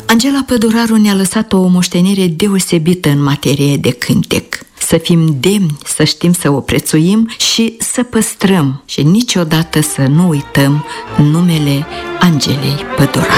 Angela Păduraru ne-a lăsat o moștenire deosebită în materie de cântec. Să fim demni, să știm să o prețuim și să păstrăm și niciodată să nu uităm numele Angelei Păduraru.